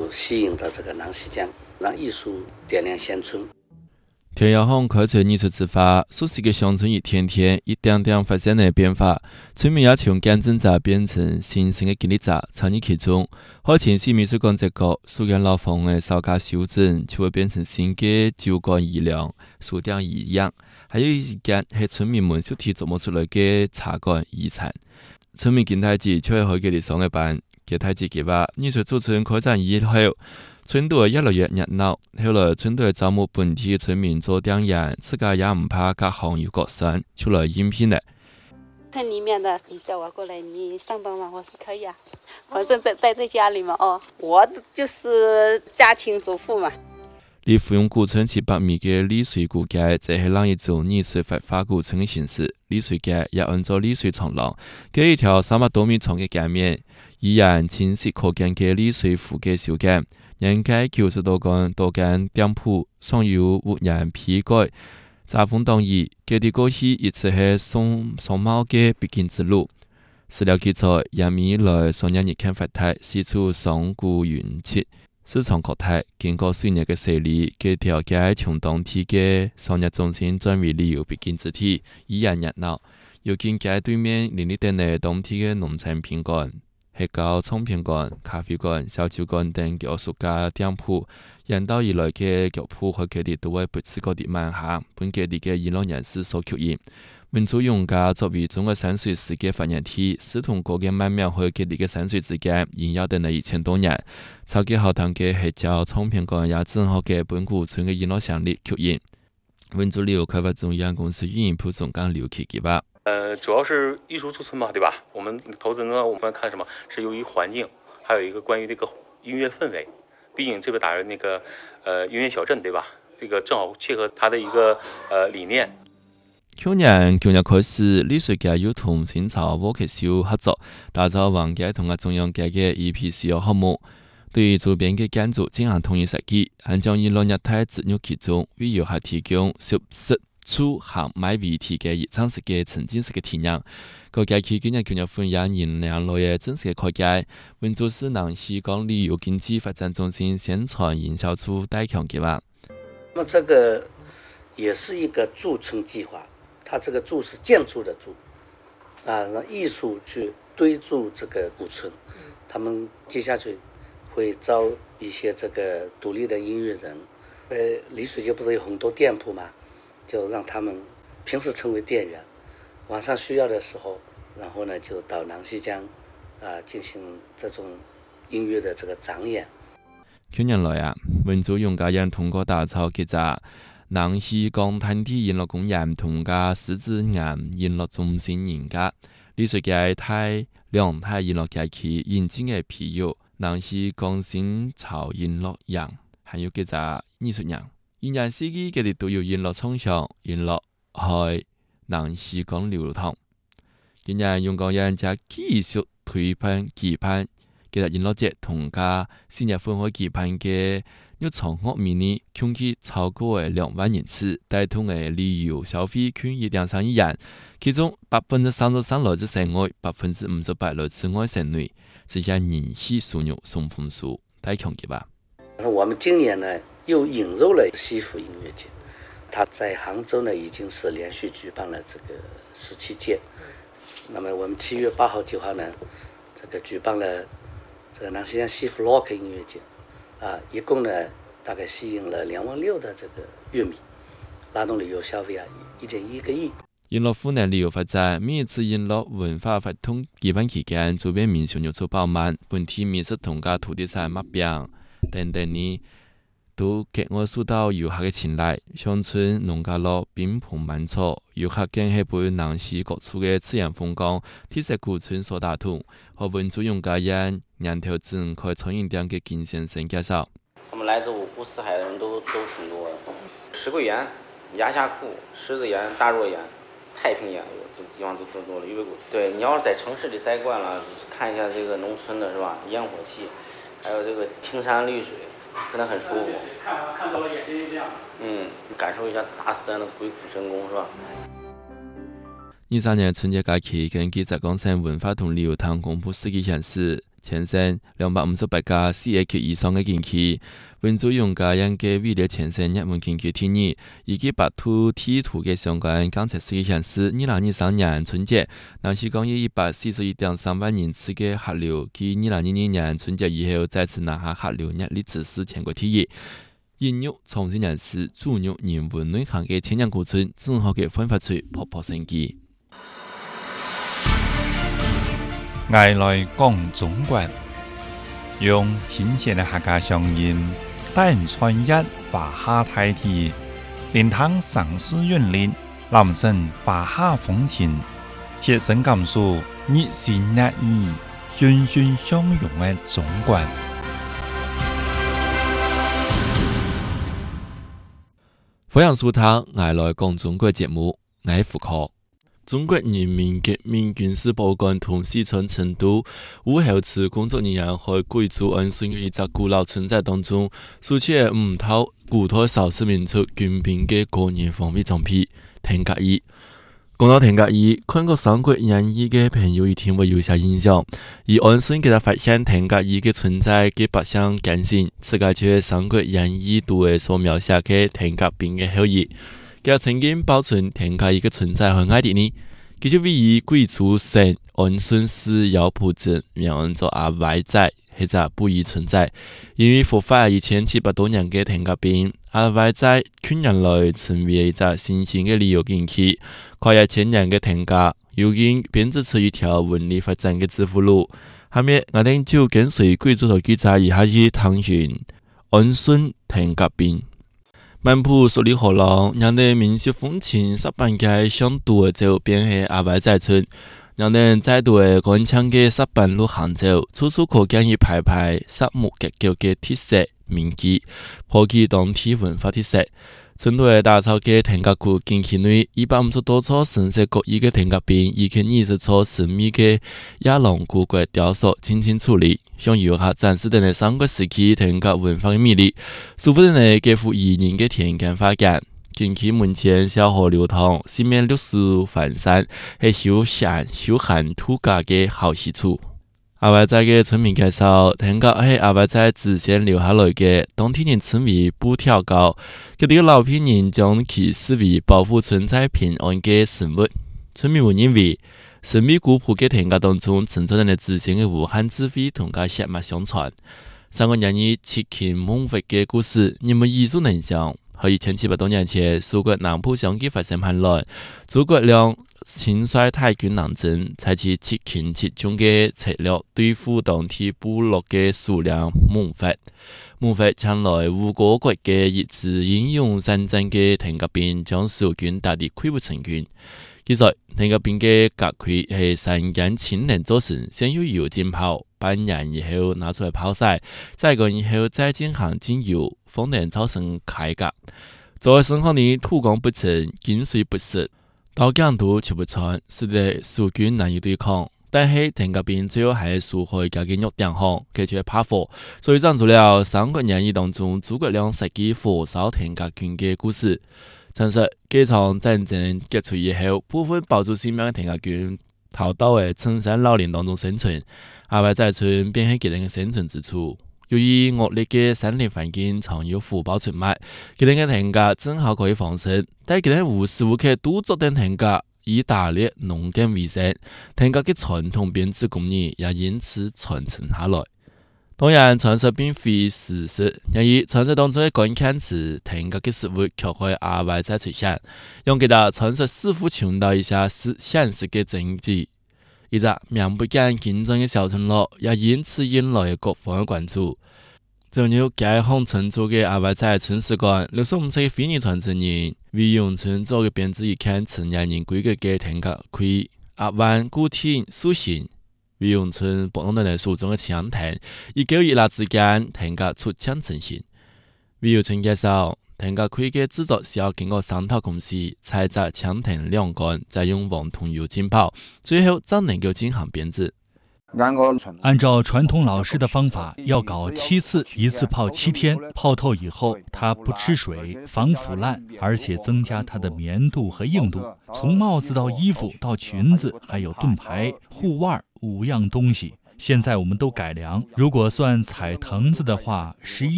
吸引到这个南溪江，让艺术点亮乡村。 田耀宏开创艺术之法，熟悉的乡村一天天、一点点发生的变化，村民也从干政策变成新生的经历者，参与其中。好前线美术馆这个苏干老房的稍加修整，就会变成新的酒馆艺廊、书店一样。还有一间是村民们手提琢磨出来的茶馆遗产。村民建台子就会去佢哋上嘅班，建台子嘅話，藝術組村開展以後。村度越來越熱鬧，後來村度招募本地村民做店員，自家也唔怕各行有各生，出來應聘了。 村里面的，你叫我過來，你上班嗎？我說可以啊，反正待在家裡嘛。哦，我就是家庭主婦嘛。 離芙蓉古村700米嘅麗水古街，這係另一種藝術發發古村嘅形式。麗水街也按照麗水長廊，嘅一條300多米長嘅街面，依然清晰可見嘅麗水湖嘅小街。人街90多間店鋪，上有活人批改，遮風擋雨，佢哋過去一直係松茂嘅必經之路。史料記載，人民來上日看發態，四處上古雲切，市場擴大，經過水年嘅洗禮，佢條街從當天嘅上日中心轉為旅遊必經之地，依然熱鬧。又見街對面林立等嘅當天嘅農產品館。黑膠唱片館、咖啡館、小酒館等藝術家店鋪，人道以來嘅腳鋪和佢哋都會彼此各地漫下，本佢哋嘅娛樂人士所吸引。民族用家作為中國山水史嘅發源地，使同各嘅曼苗和佢哋嘅山水之間縈繞定咗2000多年。草嘅後堂嘅黑膠唱片館也正好嘅本古村嘅娛樂想力吸引。民族旅遊開發總有限公司運營部總監劉啟計劃。 主要是艺术驻村嘛，对吧？我们投资呢，我们看什么？是由于环境，还有一个关于这个音乐氛围。毕竟这边打着那个音乐小镇，对吧？这个正好切合他的一个理念。 去年開始，麗水街要同清朝沃克秀合作，打造皇街同中央街嘅 EPC 項目，對周邊嘅建築進行統一設計，還將娛樂業態植入其中，為遊客提供舒適。出行買為體嘅熱場式嘅沉浸式嘅體驗，個街區今年歡迎迎兩來嘅正式嘅開街。溫州市南溪港旅遊經濟發展中心宣傳營銷處戴強計劃。 那麼這個也是一個駐村計劃，它這個駐是建築的駐，讓藝術去堆築這個古村。他們接下去會招一些這個獨立的音樂人。麗水街不是有很多店鋪嗎？就讓他們平時成為店員，晚上需要的時候，然後呢就到南溪江進行這種音樂的這個展演。 去年來啊，溫州用家人通過打造結集南溪江灘地娛樂公園同家獅子岩娛樂中心研究，麗水街太兩大娛樂街區引進嘅譬如南溪江新潮娛樂營，還有結集藝術營。20世紀佢哋都有娛樂場所、娛樂喺南溪江流淌。今年用港人將繼續推翻舉辦其實娛樂節同家新日分開舉辦嘅日常樂迷你，共計超過2萬人次，帶動嘅旅遊消費區1.3億元，其中33%來自省外，58%來自外省內，這些人氣收入送風數，帶強嘅吧。 我們今年呢又引入了西湖音樂節，它在杭州呢已經是連續舉辦了這個17屆。那麼我們7月8號9號呢，這個舉辦了這個南溪江西湖 Rock 音樂節，一共呢大概吸引了2.6萬的這個樂迷，拉動旅遊消費1.1個億。 娛樂湖南旅遊發展，每一次娛樂文化活動舉辦期間，周邊民眾有所飽滿，本地美食同家土地產麥餅等等呢，都格外受到遊客嘅青睞。鄉村農家樂並蓬滿草，遊客更係被南溪各處嘅自然風光、特色古村所打動。和溫州用家人兩條鎮開餐飲店嘅金先生介紹： 我們來自五湖四海的人都挺多的，石桂園、鴨下庫、獅子園、大若園、太平園，這地方都多了。因為對，你要是在城市裡待慣了，看一下這個農村的是吧，煙火氣，還有這個青山綠水，真的很舒服。看到了眼睛就亮。感受一下大自然的鬼斧神工是吧 2023年春節假期，根據浙江省文化同旅遊廳公布數據顯示， 前身258家4A級以上嘅景區，運作用家應嘅為了前身入門景區提議，以及白土地圖嘅相關監測數據顯示，2023年春節，南溪港有141.3萬人次嘅客流，繼2022年春節以後再次拿下客流日歷指示全國第一。飲肉、重慶人士、豬肉、人文內行嘅千人古村，正好嘅分發出勃勃生機。 愛來講中國，用親切的客家鄉音，帶人穿越華夏大地，連趟城市韻律，攬身華夏風情，切身感受日新月異、欣欣向榮的中國。 歡迎收聽愛來講中國節目，我係胡可。中國人民革命軍事報館同四川成都武後祠工作人員喺貴州安順嘅一隻古老村寨當中，收起5套古代少數民族軍兵嘅個人防備裝備田格爾。講到田格爾，看過《三國演義》嘅朋友一定會有些印象。而安順佢哋發現田格爾嘅存在嘅百姓堅信，此個就係《三國演義》度所描寫嘅田格兵嘅後裔。佢曾經保存田格爾嘅存在喺外地呢，佢就位於貴州省安順市姚浦鎮，名叫做阿歪寨，係隻不義存在。因為復發1700多年嘅田格兵，阿歪寨近年來成為一隻新興嘅旅遊景區。跨越千年嘅田格，如今編織出一條文理發展嘅致富路。下面我哋就跟隨貴州嘅記者一下去探尋安順田格兵。漫步十里河浪，讓人民俗風情10街向東走，便係阿歪寨村。讓人在度嘅乾淨嘅10路行走，處處可見一排排實木結構嘅鐵石銘記，頗具當地文化特色。村內打造嘅田格窟景區內，150多處神色各異嘅田格兵，以及20處神秘嘅野狼古怪雕塑精心處理，向遊客展示的三國時期田格文化嘅魅力。舒服的幾幅宜人嘅田間花間，景區門前小河流淌，四面綠樹環山，係休閒度假嘅好去處。阿歪寨嘅村民介紹，田格係阿歪寨祖先留下來嘅，當地人稱為布條高。佢哋嘅老片人將其視為保護村寨平安嘅生物。村民們認為，神秘古樸嘅田格當中存在着祖先嘅無限智慧同埋血脈相傳。三國演義七擒孟獲嘅故事，人們耳熟能詳。喺1700多年前，蘇國南浦相繼發生叛亂，諸葛亮親率大軍南征，採取七擒七縱嘅策略對付當地部落嘅數量孟獲。孟獲搶來吳國國嘅一支英勇善戰嘅田格兵，將蜀軍打得潰不成軍。其實田格兵嘅格盔係3間青人做成，先用油浸泡，半年以後拿出來泡曬，再過以後再進行浸油，方能造成鎧甲。作為生活呢，土光不成，金水不蝕，刀劍都吃不穿，使得蜀軍難以對抗。但係田格兵最後還是輸喺家嘅弱點上，佢卻怕火，所以講出了《三國演義》當中諸葛亮設計火燒田格軍嘅故事。傳說這場戰爭結束以後，部分保住性命嘅田格軍逃到嘅深山老林當中生存，阿歪寨村便係佢哋嘅生存之處。由於惡劣嘅山林環境常有虎豹出沒，佢哋嘅田格正好可以防身，但佢哋無時無刻都作定田格以打獵農耕為生，田格嘅傳統編織工藝也因此傳承下來。當然，傳說並非事實，因為傳說當中嘅關鍵詞田格嘅食物卻喺阿歪寨出現，讓佢哋傳說似乎尋到一些現實嘅證據。一隻名不見經傳嘅小村落，也因此引來各方嘅關注。仲有解放村做嘅阿歪寨村史館，65歲嘅非遺傳承人為永村做嘅編織一件成年人規格嘅田格盔，阿彎固定塑形。為永村不同的手中嘅槍藤，以9月之間田格出槍成型。為永村介紹，田格盔嘅製作需要經過3套工序，採集槍藤兩杆，再用黃桐油浸泡，最後才能夠進行編織。 按照傳統老式的方法，要搞7次，一次泡7天，泡透以後，它不吃水，防腐爛，而且增加它的綿度和硬度。從帽子到衣服到裙子，還有盾牌、護腕5樣東西， 现在我们都改良，如果算采藤子的话，11